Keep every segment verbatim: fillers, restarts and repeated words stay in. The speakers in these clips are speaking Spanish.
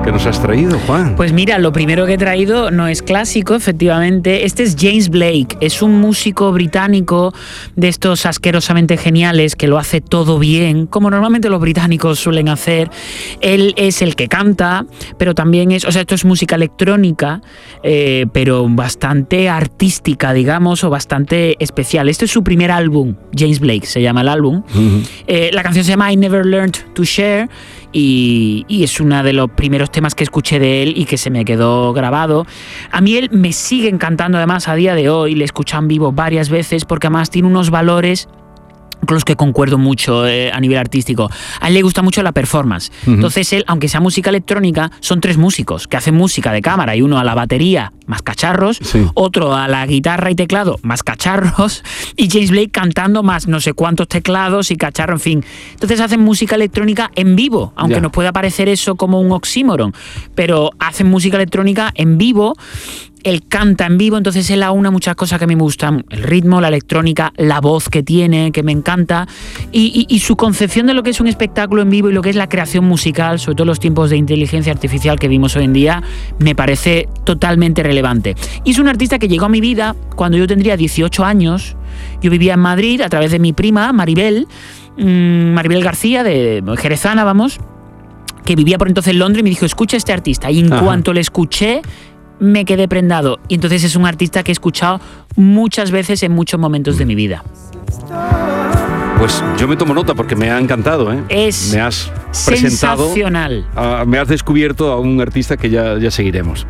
¿Qué nos has traído, Juan? Pues mira, lo primero que he traído no es clásico, efectivamente. Este es James Blake, es un músico británico de estos asquerosamente geniales que lo hace todo bien, como normalmente los británicos suelen hacer. Él es el que canta, pero también es, o sea, esto es música electrónica, eh, pero bastante artística, digamos, o bastante especial. Este es su primer álbum, James Blake se llama el álbum. Uh-huh. Eh, la canción se llama I Never Learned to Share. Y, y es uno de los primeros temas que escuché de él y que se me quedó grabado. A mí él me sigue encantando además a día de hoy, le he escuchado en vivo varias veces porque además tiene unos valores con los que concuerdo mucho eh, a nivel artístico. A él le gusta mucho la performance. Uh-huh. Entonces él, aunque sea música electrónica, son tres músicos que hacen música de cámara, y uno a la batería, más cacharros, sí. Otro a la guitarra y teclado, más cacharros, y James Blake cantando más no sé cuántos teclados y cacharros, en fin. Entonces hacen música electrónica en vivo, aunque yeah. nos pueda parecer eso como un oxímoron, pero hacen música electrónica en vivo. Él canta en vivo, entonces él aúna muchas cosas que a mí me gustan. El ritmo, la electrónica, la voz que tiene, que me encanta. Y, y, y su concepción de lo que es un espectáculo en vivo y lo que es la creación musical, sobre todo en los tiempos de inteligencia artificial que vimos hoy en día, me parece totalmente relevante. Y es un artista que llegó a mi vida cuando yo tendría dieciocho años. Yo vivía en Madrid a través de mi prima, Maribel, mmm, Maribel García, de jerezana, vamos, que vivía por entonces en Londres, y me dijo, escucha a este artista. Y en Ajá. cuanto le escuché, me quedé prendado. Y entonces es un artista que he escuchado muchas veces en muchos momentos de mi vida. Pues yo me tomo nota porque me ha encantado, ¿eh? Es me has presentado, sensacional. A, me has descubierto a un artista que ya, ya seguiremos.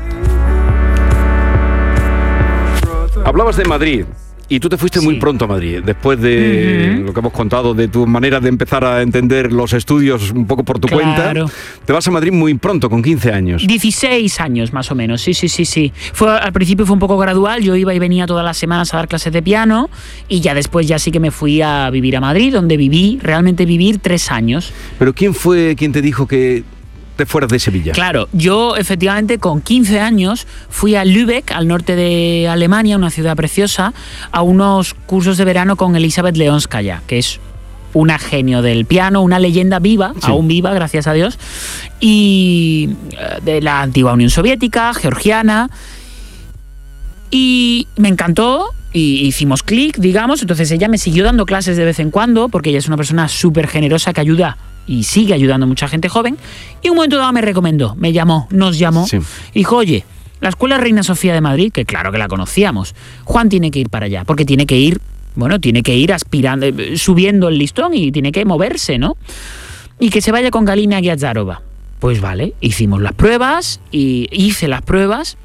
Hablabas de Madrid. Y tú te fuiste sí. muy pronto a Madrid, después de uh-huh. lo que hemos contado, de tu manera de empezar a entender los estudios un poco por tu claro. cuenta. Te vas a Madrid muy pronto, con quince años. dieciséis años más o menos, sí, sí, sí, sí. Fue, al principio fue un poco gradual, yo iba y venía todas las semanas a dar clases de piano, y ya después ya sí que me fui a vivir a Madrid, donde viví, realmente vivir tres años. ¿Pero quién fue quien te dijo que te fueras de Sevilla? Claro, yo efectivamente con quince años fui a Lübeck, al norte de Alemania, una ciudad preciosa, a unos cursos de verano con Elisabeth Leonskaya, que es una genio del piano, una leyenda viva, sí. aún viva, gracias a Dios, y de la antigua Unión Soviética, georgiana, y me encantó. Y hicimos clic, digamos, entonces ella me siguió dando clases de vez en cuando, porque ella es una persona súper generosa que ayuda y sigue ayudando a mucha gente joven, y un momento dado me recomendó, me llamó, nos llamó, sí. y dijo, oye, la Escuela Reina Sofía de Madrid, que claro que la conocíamos, Juan tiene que ir para allá, porque tiene que ir, bueno, tiene que ir aspirando, subiendo el listón y tiene que moverse, ¿no? Y que se vaya con Galina Giazarova. Pues vale, hicimos las pruebas, y hice las pruebas,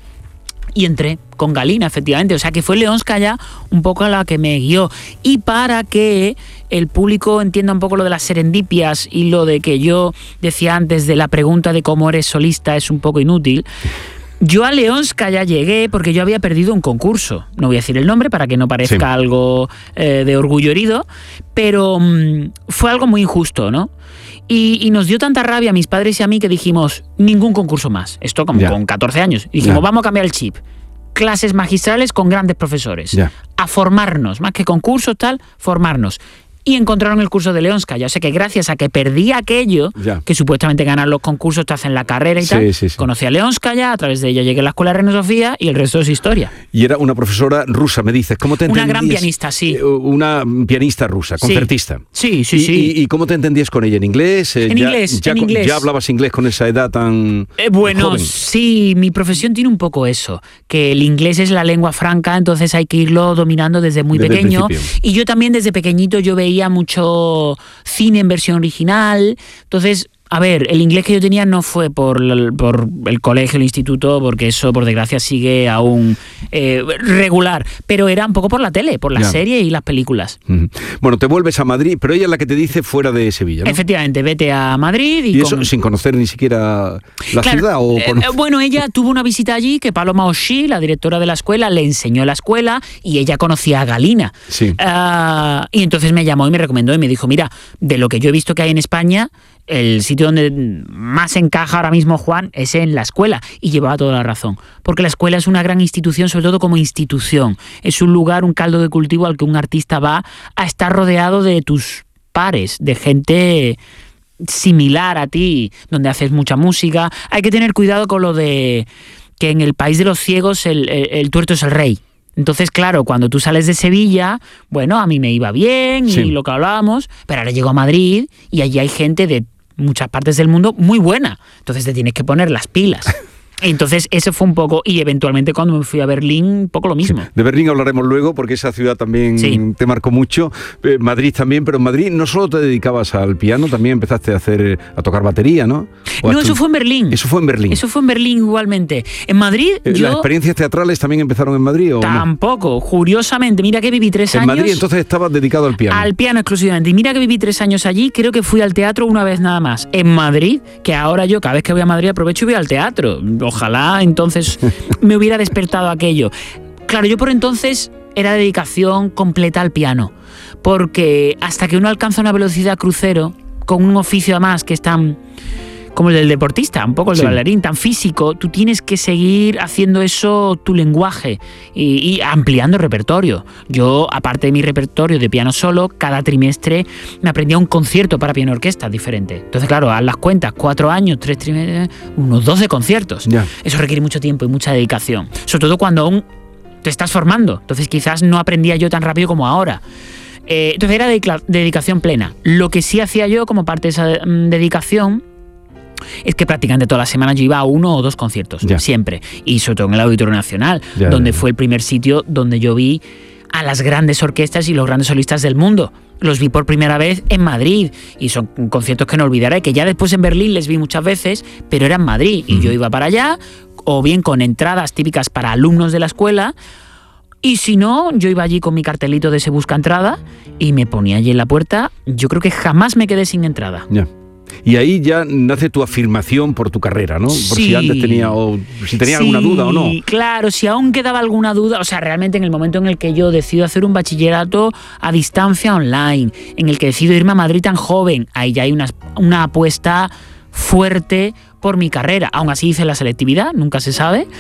y entré con Galina, efectivamente. O sea que fue Leonskaya un poco la que me guió. Y para que el público entienda un poco lo de las serendipias y lo de que yo decía antes de la pregunta de cómo eres solista es un poco inútil, yo a Leonskaya llegué porque yo había perdido un concurso. No voy a decir el nombre para que no parezca sí. algo eh, de orgullo herido, pero mmm, fue algo muy injusto, ¿no? Y, y nos dio tanta rabia a mis padres y a mí que dijimos, ningún concurso más. Esto como yeah. con catorce años. Y dijimos, yeah. vamos a cambiar el chip. Clases magistrales con grandes profesores. Yeah. A formarnos, más que concursos, tal, formarnos. Y encontraron el curso de Leonskaya. O sea que gracias a que perdí aquello, yeah. que supuestamente ganan los concursos, te hacen la carrera y sí, tal, sí, sí. conocí a Leonskaya, a través de ella llegué a la Escuela Reina Sofía y el resto es historia. Y era una profesora rusa, me dices. ¿Cómo te entendías? Una gran pianista, sí. Una pianista rusa, concertista. Sí, sí, y, sí. Y, ¿Y cómo te entendías con ella? ¿En inglés? En ya, inglés, ya, en inglés. ¿Ya hablabas inglés con esa edad tan eh, Bueno, joven? Sí, mi profesión tiene un poco eso, que el inglés es la lengua franca, entonces hay que irlo dominando desde muy desde pequeño. Y yo también desde pequeñito yo veía mucho cine en versión original, entonces A ver, el inglés que yo tenía no fue por el, por el colegio, el instituto, porque eso, por desgracia, sigue aún eh, regular, pero era un poco por la tele, por la ya. serie y las películas. Uh-huh. Bueno, te vuelves a Madrid, pero ella es la que te dice fuera de Sevilla, ¿no? Efectivamente, vete a Madrid. ¿Y, ¿Y eso con... sin conocer ni siquiera la claro, ciudad? ¿O con... eh, bueno, ella tuvo una visita allí que Paloma Oshí, la directora de la escuela, le enseñó la escuela y ella conocía a Galina. Sí. Uh, y entonces me llamó y me recomendó y me dijo, mira, de lo que yo he visto que hay en España, el sitio donde más encaja ahora mismo Juan es en la escuela, y llevaba toda la razón, porque la escuela es una gran institución, sobre todo como institución, es un lugar, un caldo de cultivo al que un artista va a estar rodeado de tus pares, de gente similar a ti, donde haces mucha música, hay que tener cuidado con lo de que en el país de los ciegos el, el, el tuerto es el rey. Entonces, claro, cuando tú sales de Sevilla, bueno, a mí me iba bien sí. y lo que hablábamos, pero ahora llego a Madrid y allí hay gente de muchas partes del mundo muy buena. Entonces te tienes que poner las pilas. Entonces eso fue un poco, y eventualmente cuando me fui a Berlín, un poco lo mismo. De Berlín hablaremos luego porque esa ciudad también sí. te marcó mucho, eh, Madrid también, pero en Madrid no solo te dedicabas al piano, también empezaste a hacer, a tocar batería, ¿no? O no, eso fue en Berlín. Eso fue en Berlín. Eso fue en Berlín igualmente. En Madrid eh, yo... ¿Las experiencias teatrales también empezaron en Madrid o Tampoco, no? Curiosamente, mira que viví tres en años... En Madrid entonces estabas dedicado al piano. Al piano exclusivamente, y mira que viví tres años allí, creo que fui al teatro una vez nada más. En Madrid, que ahora yo cada vez que voy a Madrid aprovecho y voy al teatro. Ojalá entonces Entonces me hubiera despertado aquello. Claro, yo por entonces era dedicación completa al piano, porque hasta que uno alcanza una velocidad crucero, con un oficio además que es tan, como el del deportista, un poco el sí. del bailarín, tan físico, tú tienes que seguir haciendo eso tu lenguaje y, y ampliando el repertorio. Yo, aparte de mi repertorio de piano solo, cada trimestre me aprendía un concierto para piano orquesta diferente. Entonces, claro, haz las cuentas, cuatro años, tres trimestres, unos doce conciertos. Yeah. Eso requiere mucho tiempo y mucha dedicación. Sobre todo cuando aún te estás formando. Entonces, quizás no aprendía yo tan rápido como ahora. Eh, entonces, era dedica- dedicación plena. Lo que sí hacía yo como parte de esa um, dedicación es que prácticamente todas las semanas yo iba a uno o dos conciertos, yeah. siempre. Y sobre todo en el Auditorio Nacional, yeah, donde yeah. fue el primer sitio donde yo vi a las grandes orquestas y los grandes solistas del mundo. Los vi por primera vez en Madrid y son conciertos que no olvidaré, que ya después en Berlín les vi muchas veces, pero era en Madrid y uh-huh. yo iba para allá, o bien con entradas típicas para alumnos de la escuela, y si no, yo iba allí con mi cartelito de Se Busca Entrada y me ponía allí en la puerta. Yo creo que jamás me quedé sin entrada. Ya. Yeah. Y ahí ya nace tu afirmación por tu carrera, ¿no? Por sí. si antes tenía, o si tenía sí, alguna duda o no. Claro, si aún quedaba alguna duda, o sea, realmente en el momento en el que yo decido hacer un bachillerato a distancia online, en el que decido irme a Madrid tan joven, ahí ya hay una, una apuesta fuerte por mi carrera. Aún así hice la selectividad, nunca se sabe.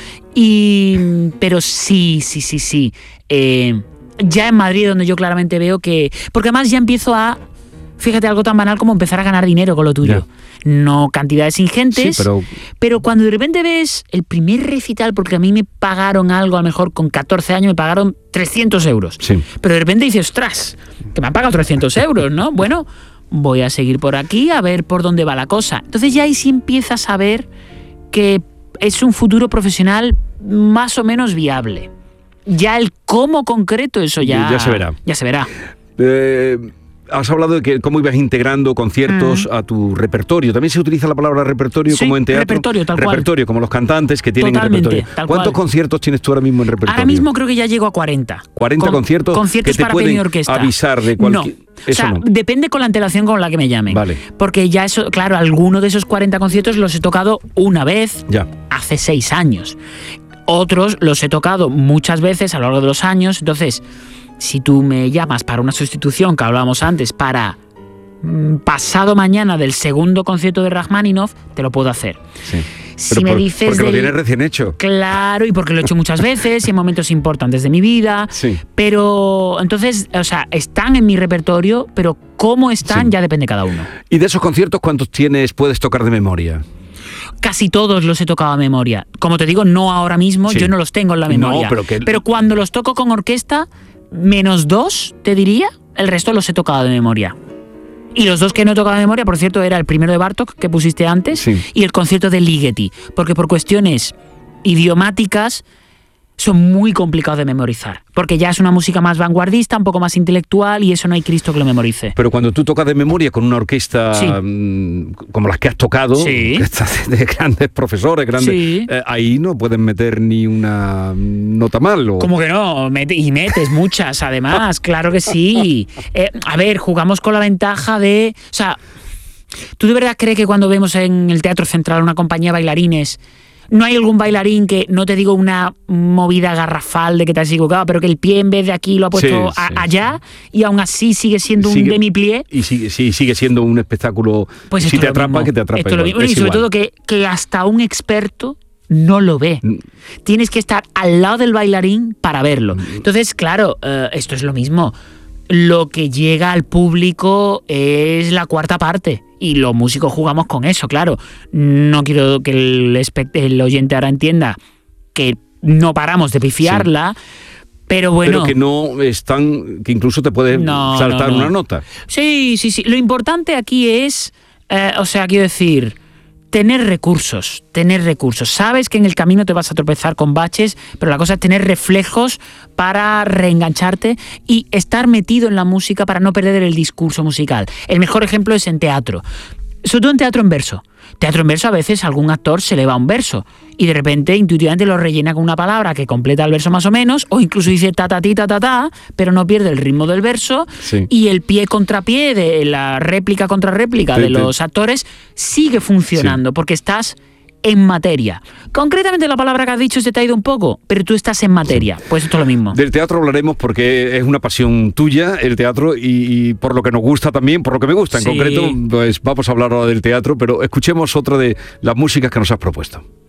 Y, pero sí, sí, sí, sí. Eh, ya en Madrid, donde yo claramente veo que... Porque además ya empiezo a... Fíjate, algo tan banal como empezar a ganar dinero con lo tuyo. Yeah. No cantidades ingentes, sí, pero... pero cuando de repente ves el primer recital, porque a mí me pagaron algo, a lo mejor con catorce años me pagaron trescientos euros. Sí. Pero de repente dices, ostras, que me han pagado trescientos euros, ¿no? Bueno, voy a seguir por aquí a ver por dónde va la cosa. Entonces ya ahí sí empiezas a ver que es un futuro profesional más o menos viable. Ya el cómo concreto, eso ya, ya se verá. Ya se verá. Eh... Has hablado de que cómo ibas integrando conciertos mm. a tu repertorio. También se utiliza la palabra repertorio sí, como en teatro. Repertorio, tal cual. Repertorio, como los cantantes que tienen Totalmente, repertorio. Tal ¿Cuántos cual. conciertos tienes tú ahora mismo en repertorio? Ahora mismo creo que ya llego a cuarenta. ¿cuarenta con, conciertos, conciertos que te para pueden piano y orquesta. avisar de cualquier...? No. Eso o sea, no. Depende con la antelación con la que me llamen. Vale. Porque ya eso, claro, alguno de esos cuarenta conciertos los he tocado una vez ya. hace seis años. Otros los he tocado muchas veces a lo largo de los años. Entonces, si tú me llamas para una sustitución que hablábamos antes, para pasado mañana del segundo concierto de Rachmaninoff, te lo puedo hacer. Sí. Si Pero me por, dices porque del... lo tienes recién hecho. Claro, y porque lo he hecho muchas veces y en momentos importantes de mi vida. Sí. Pero entonces, o sea, están en mi repertorio, pero cómo están sí. ya depende de cada uno. ¿Y de esos conciertos cuántos tienes, puedes tocar de memoria? Casi todos los he tocado a memoria. Como te digo, no ahora mismo, sí. yo no los tengo en la memoria. No, pero, que... pero cuando los toco con orquesta, menos dos, te diría, el resto los he tocado de memoria. Y los dos que no he tocado de memoria, por cierto, era el primero de Bartók, que pusiste antes, sí. y el concierto de Ligeti, porque por cuestiones idiomáticas son muy complicados de memorizar, porque ya es una música más vanguardista, un poco más intelectual, y eso no hay Cristo que lo memorice. Pero cuando tú tocas de memoria con una orquesta sí. mmm, como las que has tocado, sí. de grandes profesores, grandes, sí. eh, ahí no pueden meter ni una nota mal. ¿O? ¿Cómo que no? Mete, y metes muchas, además, claro que sí. Eh, a ver, jugamos con la ventaja de... O sea, ¿tú de verdad crees que cuando vemos en el Teatro Central una compañía de bailarines... ¿No hay algún bailarín que, no te digo una movida garrafal de que te has equivocado, pero que el pie en vez de aquí lo ha puesto sí, a, sí, allá sí. y aún así sigue siendo sigue, un demi-plié? Y sigue, sí, sigue siendo un espectáculo, pues si te atrapa, mismo. que te atrapa esto igual. Lo mismo. Y sobre igual. todo que, que hasta un experto no lo ve. Mm. Tienes que estar al lado del bailarín para verlo. Mm. Entonces, claro, uh, esto es lo mismo. Lo que llega al público es la cuarta parte y los músicos jugamos con eso, claro. No quiero que el, espect- el oyente ahora entienda que no paramos de pifiarla, sí. Pero bueno... Pero que no es tan... que incluso te puede no, saltar no, no. una nota. Sí, sí, sí. Lo importante aquí es, eh, o sea, quiero decir, tener recursos, tener recursos. Sabes que en el camino te vas a tropezar con baches, pero la cosa es tener reflejos para reengancharte y estar metido en la música para no perder el discurso musical. El mejor ejemplo es en teatro. Sobre todo en teatro en verso. Teatro en verso, a veces algún actor se le va un verso y de repente intuitivamente lo rellena con una palabra que completa el verso más o menos, o incluso dice ta ta ti ta ta ta, pero no pierde el ritmo del verso, sí. Y el pie contra pie de la réplica contra réplica sí, de los sí. actores sigue funcionando, sí. Porque estás en materia. Concretamente la palabra que has dicho se te ha ido un poco, pero tú estás en materia. Pues esto es lo mismo. Del teatro hablaremos porque es una pasión tuya, el teatro, y, y por lo que nos gusta también, por lo que me gusta en sí. concreto, pues vamos a hablar ahora del teatro, pero escuchemos otra de las músicas que nos has propuesto.